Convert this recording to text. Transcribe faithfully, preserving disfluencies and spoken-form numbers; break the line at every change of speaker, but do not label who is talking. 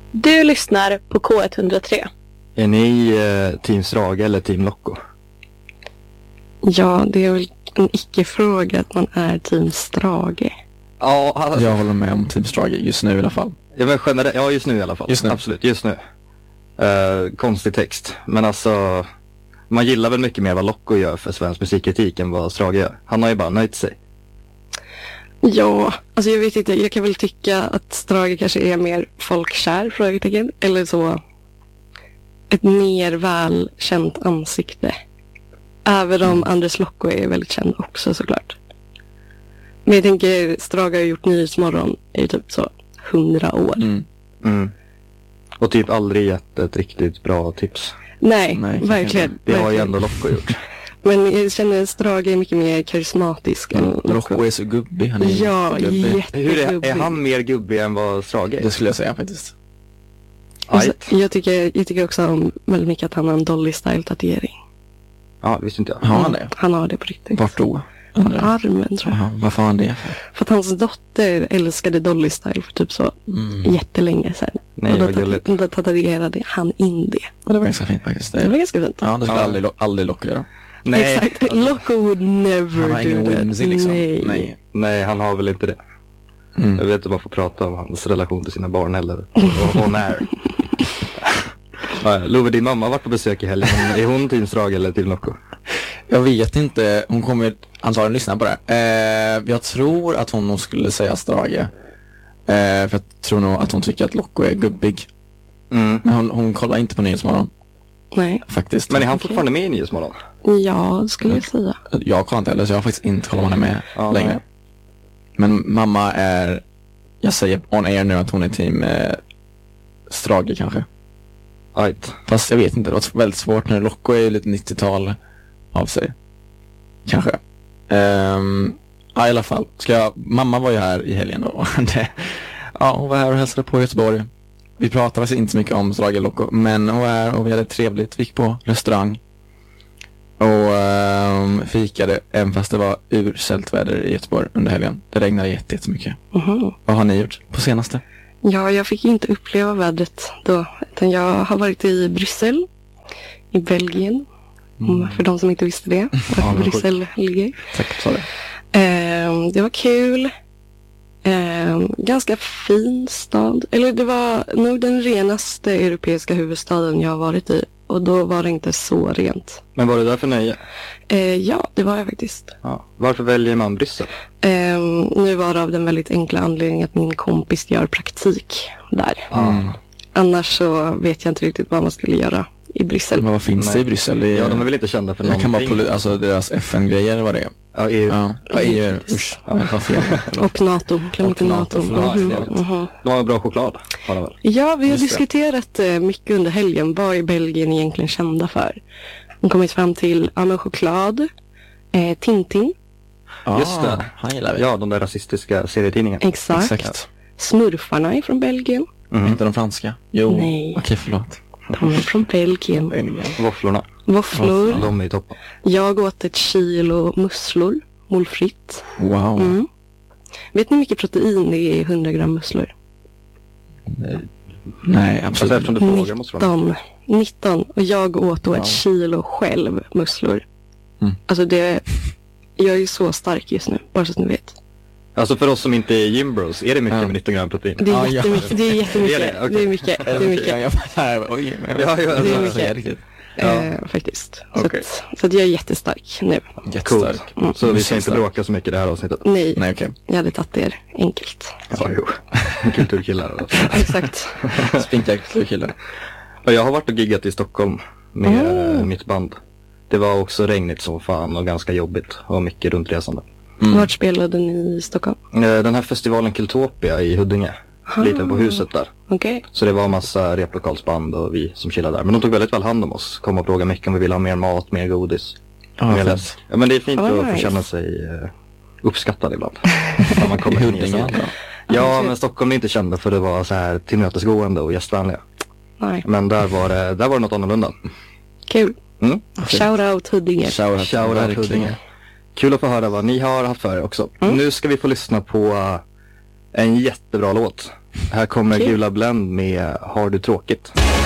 Du lyssnar på K ett noll tre.
Är ni eh, Team Strage eller Team Locko?
Ja, det är väl en icke-fråga att man är Team Strage.
Ja, alltså,
Jag håller med om Team Strage just nu i alla fall.
ja, men generellt, ja, just nu i alla fall.
Just nu.
Absolut, just nu. Uh, konstig text. Men alltså, man gillar väl mycket mer vad Locko gör för svensk musikkritik än vad Strage gör. Han har ju bara nöjt sig.
Ja, alltså jag vet inte. Jag kan väl tycka att Strage kanske är mer folkkär, frågetecken. Eller så ett mer välkänt ansikte. Även om Anders Locko är väldigt känd också såklart. Men jag tänker, Strage har gjort Nyhetsmorgon i typ så hundra år.
Mm.
Mm. Och typ aldrig gett ett riktigt bra tips.
Nej,
Nej,
verkligen.
Det har ju
verkligen.
ändå Locko gjort.
Men jag känner att Strage är mycket mer karismatisk än Locko.
Locko är så gubbig. Han är
Ja,
gubbig.
Hur är,
jättegubbig.
är han mer gubbig än vad Strage är?
Det skulle jag säga faktiskt.
Alltså,
Ajt.
jag, tycker, jag tycker också om väldigt mycket att han har en Dolly-style-tatuering.
Ja, visste inte jag.
Har han det?
Han har det på riktigt.
Vart då?
På armen tror jag.
Jaha, vad fan det är för?
För att hans dotter älskade Dolly-style för typ så
Mm.
jättelänge sedan.
Nej,
och
vad
då,
gulligt.
ta- då tatuerade han in det.
Ja, det var ganska fint faktiskt.
Det var
Det,
ganska fint.
ja, det skulle
Ja.
aldrig, aldrig Locko göra.
Nej,
Exakt. Loco would never
Han har
do
ingen
that.
whimsy liksom.
Nej.
Nej.
nej, han har väl inte det. Jag
Mm.
vet inte, man får prata om hans relation till sina barn eller och, och när. Ja, Love, din mamma har varit på besök i helgen. Är hon Team Strage eller Team Locko?
Jag vet inte. Hon kommer antagligen lyssna på det. Eh, jag tror att hon nog skulle säga Strage. Eh, för jag tror nog att hon tycker att Locko är gubbig.
Mm.
Men hon, hon kollar inte på Nyhetsmorgon.
Nej.
Faktiskt.
Men är han
Okej.
fortfarande med i Nyhetsmorgon?
Ja, det skulle jag säga.
Jag kollar inte heller, så jag har faktiskt inte kollat om han är med
Ja,
längre.
nej.
Men mamma är, jag säger on air nu att hon är team eh, Strage kanske.
Ajt.
Fast jag vet inte, det var väldigt svårt när Locko är lite nittiotal av sig. Kanske. Um, ja, i alla fall. Ska jag, mamma var ju här i helgen då. Det, ja, hon var här och hälsade på i Göteborg. Vi pratade faktiskt inte så mycket om Strage Locko, men hon var här och vi hade trevligt. Vi gick på restaurang. Och um, fikade, även fast det var ursält väder i Göteborg under helgen. Det regnade jätte- jättemycket.
Mhm.
Vad har ni gjort på senaste?
Ja, jag fick inte uppleva vädret då. Utan jag har varit i Bryssel. I Belgien. Mm. För de som inte visste det. Var
vad
Bryssel ligger.
Tack, sa det.
Ehm, det var kul. Ehm, ganska fin stad. Eller det var nog den renaste europeiska huvudstaden jag har varit i. Och då var det inte så rent.
Men var det där för nöje?
Ehm, ja, det var jag faktiskt.
Ja. Varför väljer man Bryssel?
Ehm, nu var det av den väldigt enkla anledningen att min kompis gör praktik där.
Mm.
Annars så vet jag inte riktigt vad man skulle göra i Bryssel.
Men vad finns
Nej.
det i Bryssel? Det är,
Ja, de är väl inte kända för
jag kan bara
någonting.
poli- alltså deras F N-grejer eller vad det är.
Ja, E U.
Ja, ja E U. Usch, ja, vad fel.
Och NATO. Glöm inte
Och
NATO.
NATO, förlåt,
Mhm,
jag vet.
mhm.
De har bra choklad, har de väl?
Ja, vi har
Just det.
diskuterat eh, mycket under helgen. Vad är Belgien egentligen kända för? De kommit fram till ja, men choklad, eh, Tintin,
Ja,
Just det.
han gillar vi.
Ja, de där rasistiska serietidningarna.
exakt.
Exakt.
Smurfarna är från Belgien.
Mm.
Inte de franska? Jo.
Nej.
Okej, förlåt.
De är från Belgien.
Våfflorna.
Våfflor.
De är i toppen.
Jag åt ett kilo musslor, målfritt.
Wow.
Mm. Vet ni hur mycket protein det är i hundra gram musslor?
Nej,
Alltså
absolut.
eftersom du frågar måste vara.
nitton. nitton. Och jag åt då
Ja.
ett kilo själv musslor.
Mm.
Alltså det... Jag är ju så stark just nu, bara så att ni vet.
Alltså för oss som inte är gymbros, är det mycket
Ja.
med nitton gram protein?
Det är
Ja, ja.
jättemycket. Det är jättemycket.
Är det? Okej.
Det är mycket. Det är
Ja,
mycket.
jag bara här, oj, men
Ja, ja,
det
alltså,
är
mycket.
mycket. Riktigt.
Ja.
Eh, faktiskt. Så,
Okej.
att, så att jag är jättestark nu.
Jättestark.
Mm.
Så vi ska inte
Stark.
bråka så mycket i det här avsnittet.
Nej,
Nej, okej.
jag hade tagit er enkelt.
Ja, jo. Kulturkillar. Alltså.
Exakt.
Spinka killar.
Och jag har varit och giggat i Stockholm med
Oh.
eh, mitt band. Det var också regnigt som fan och ganska jobbigt och mycket runtresande.
Mm.
Vart spelade ni i Stockholm?
Eh, Den här festivalen Kultopia i Huddinge,
Ah.
lite på huset där.
Okej.
Så det var massa replokalsband och vi som chillade där. Men de tog väldigt väl hand om oss. Kom och frågade mycket om vi ville ha mer mat, mer godis.
Ja,
mer
fint.
läsk. Ja, men det är fint
Ja,
att
vad
få
nice.
känna sig eh, uppskattad ibland. När man
I
kommer in i
Huddinge.
sådana. Ja, men Stockholm är inte kända för att vara så här tillmötesgående och gästvänliga.
Nej.
Men där var det, där var det något annorlunda.
Kul.
Mm.
Shout out Huddinge.
Shoutout.
Shoutout
Verkligen.
Huddinge. Kul att få höra vad ni har haft för er också.
Mm.
Nu ska vi få lyssna på uh, En jättebra låt. Här kommer
Okej.
Gula Blend med Har du tråkigt.